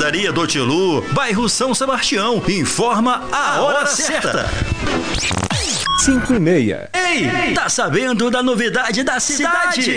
Padaria do Tilu, bairro São Sebastião. Informa a hora certa. 5:30. Ei, tá sabendo da novidade da cidade?